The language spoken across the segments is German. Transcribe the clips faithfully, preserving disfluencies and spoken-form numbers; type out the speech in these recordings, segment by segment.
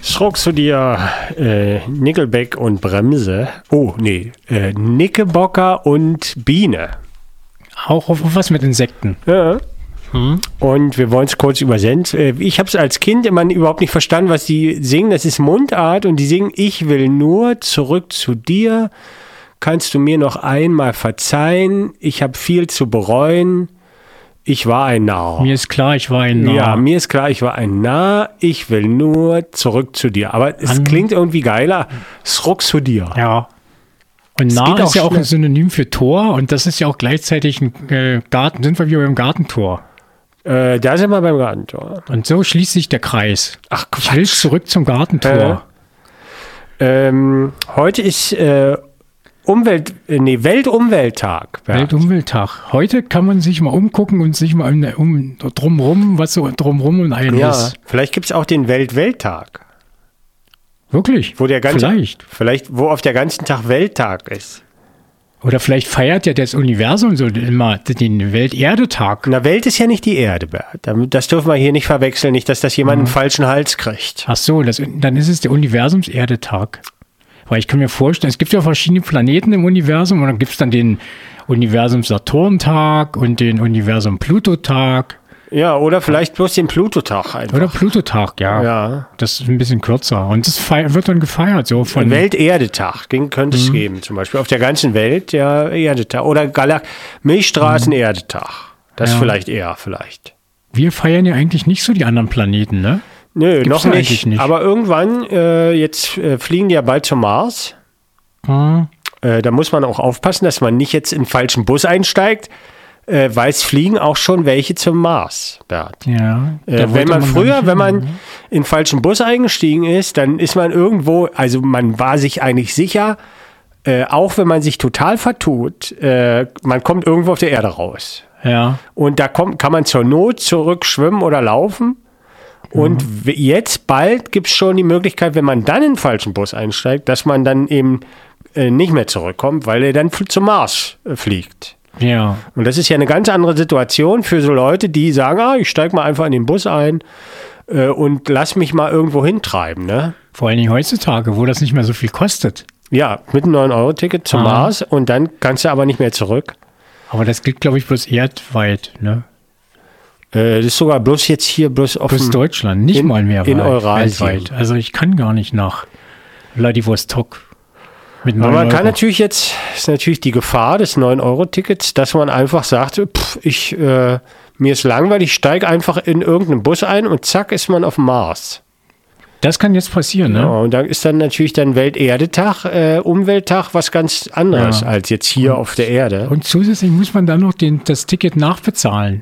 Schruckst du dir äh, Nickelback und Bremse? Oh, nee. Äh, Knickerbocker und Biene. Auch auf was mit Insekten. Ja. Hm. Und wir wollen es kurz übersetzen. Ich habe es als Kind immer überhaupt nicht verstanden, was die singen. Das ist Mundart und die singen: Ich will nur zurück zu dir. Kannst du mir noch einmal verzeihen? Ich habe viel zu bereuen. Ich war ein Narr. Mir ist klar, ich war ein Narr. Ja, mir ist klar, ich war ein Narr. Ich will nur zurück zu dir. Aber es An klingt irgendwie geiler. Zurück zu dir. Ja. Und Narr ist ja auch ein Synonym für Tor und das ist ja auch gleichzeitig ein äh, Garten. Sind wir wieder beim Gartentor. Äh, da sind wir beim Gartentor. Und so schließt sich der Kreis. Ach, Quatsch. Ich will zurück zum Gartentor. Äh, ähm, heute ist äh, Umwelt, äh, nee, Weltumwelttag. Weltumwelttag. Heute kann man sich mal umgucken und sich mal um, um drumrum, was so drumrum und ein ja, ist. Vielleicht gibt es auch den Weltwelttag. Wirklich? Wo der ganze, vielleicht. Vielleicht, wo auf der ganzen Tag Welttag ist. Oder vielleicht feiert ja das Universum so immer den Welterdetag. Na, Welt ist ja nicht die Erde, Bert. Das dürfen wir hier nicht verwechseln, nicht, dass das jemand mhm. einen falschen Hals kriegt. Ach so, das, dann ist es der Universums-Erdetag. Weil ich kann mir vorstellen, es gibt ja verschiedene Planeten im Universum und dann gibt es dann den Universums-Saturn-Tag und den Universum-Pluto-Tag. Ja, oder vielleicht bloß den Plutotag einfach. Oder Plutotag, ja. ja. Das ist ein bisschen kürzer. Und das feier, wird dann gefeiert. So von Welterdetag könnte es mhm. geben, zum Beispiel. Auf der ganzen Welt, ja, Erdetag. Oder Galak Milchstraßen-Erdetag. Das ja. vielleicht eher, vielleicht. Wir feiern ja eigentlich nicht so die anderen Planeten, ne? Nö, Gibt's noch nicht. nicht. Aber irgendwann, äh, jetzt äh, fliegen die ja bald zum Mars. Mhm. Äh, da muss man auch aufpassen, dass man nicht jetzt in den falschen Bus einsteigt. Äh, weil es fliegen auch schon welche zum Mars, Bert. Ja. Äh, wenn man, man früher, wenn man in den falschen Bus eingestiegen ist, dann ist man irgendwo, also man war sich eigentlich sicher, äh, auch wenn man sich total vertut, äh, man kommt irgendwo auf der Erde raus. Ja. Und da kommt, kann man zur Not zurück schwimmen oder laufen. Mhm. Und jetzt bald gibt es schon die Möglichkeit, wenn man dann in den falschen Bus einsteigt, dass man dann eben äh, nicht mehr zurückkommt, weil er dann zum Mars äh, fliegt. Ja. Und das ist ja eine ganz andere Situation für so Leute, die sagen, ah, ich steige mal einfach in den Bus ein äh, und lass mich mal irgendwo hintreiben. Ne? Vor allen Dingen heutzutage, wo das nicht mehr so viel kostet. Ja, mit einem neun Euro Ticket zum ah. Mars und dann kannst du aber nicht mehr zurück. Aber das gilt, glaube ich, bloß erdweit, ne? Äh, das ist sogar bloß jetzt hier, bloß auf Bloß Deutschland, nicht in, mal mehr in weit, Eurasien. weltweit. Also ich kann gar nicht nach Vladivostok. Aber man kann natürlich jetzt, ist natürlich die Gefahr des neun Euro Tickets, dass man einfach sagt, pff, ich, äh, mir ist langweilig, ich steige einfach in irgendeinen Bus ein und zack ist man auf dem Mars. Das kann jetzt passieren, ne? Ja, und dann ist dann natürlich dann Welterdetag, äh, Umwelttag, was ganz anderes ja. als jetzt hier und, auf der Erde. Und zusätzlich muss man dann noch den, das Ticket nachbezahlen.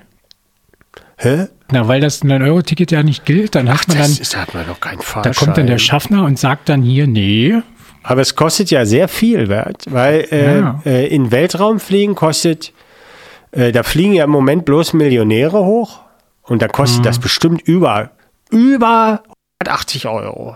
Hä? Na, weil das neun Euro Ticket ja nicht gilt, dann Ach, hat man dann, das ist, hat man doch keinen Fahrschein. Da kommt dann der Schaffner und sagt dann hier, nee. Aber es kostet ja sehr viel, Wert, weil äh, ja. äh, in Weltraum fliegen kostet, äh, da fliegen ja im Moment bloß Millionäre hoch und da kostet mhm. das bestimmt über, über hundertachtzig Euro.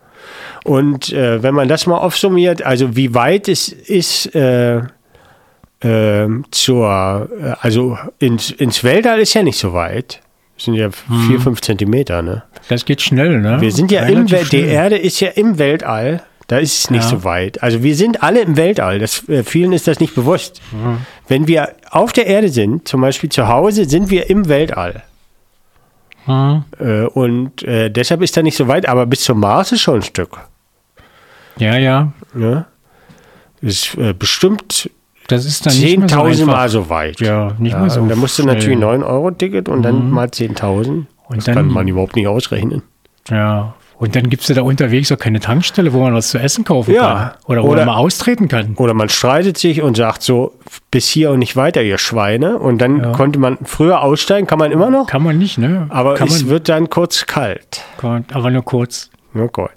Und äh, wenn man das mal aufsummiert, also wie weit es ist äh, äh, zur, äh, also ins, ins Weltall ist ja nicht so weit. Das sind ja mhm. vier, fünf Zentimeter, ne? Das geht schnell, ne? Wir sind ja Relativ im Weltall, die Erde ist ja im Weltall. Da ist es nicht ja. so weit. Also wir sind alle im Weltall. Das, äh, vielen ist das nicht bewusst. Mhm. Wenn wir auf der Erde sind, zum Beispiel zu Hause, sind wir im Weltall. Mhm. Äh, und äh, deshalb ist er nicht so weit. Aber bis zum Mars ist schon ein Stück. Ja, ja. ja? Das ist äh, bestimmt das ist dann zehntausend Mal so weit. Ja, nicht ja, mal so. Und da musst du natürlich neun Euro Ticket und mhm. dann mal zehntausend. Das dann, kann man überhaupt nicht ausrechnen. Ja. Und dann gibt es ja da unterwegs auch keine Tankstelle, wo man was zu essen kaufen ja. kann. Oder wo oder, man mal austreten kann. Oder man streitet sich und sagt so, bis hier und nicht weiter, ihr Schweine. Und dann ja. konnte man früher aussteigen, kann man immer noch. Kann man nicht, ne? Aber kann es man, wird dann kurz kalt. Aber nur kurz. Nur kurz.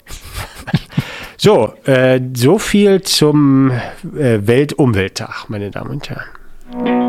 So, äh, so viel zum äh, Weltumwelttag, meine Damen und Herren.